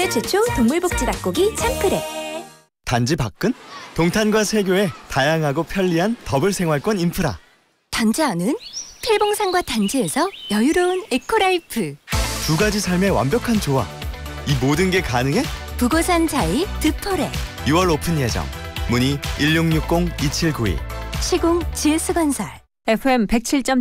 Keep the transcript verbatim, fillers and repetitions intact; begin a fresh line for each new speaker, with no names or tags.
국내 최초 동물복지 닭고기 참크랩.
단지 밖은 동탄과 세교의 다양하고 편리한 더블 생활권 인프라.
단지 안은 필봉산과 단지에서 여유로운 에코라이프.
두 가지 삶의 완벽한 조화. 이 모든 게 가능해?
부고산 자이 드포레.
유월 오픈 예정. 문의 일육육공 이칠구이.
시공 지에스건설.
에프엠 백칠 점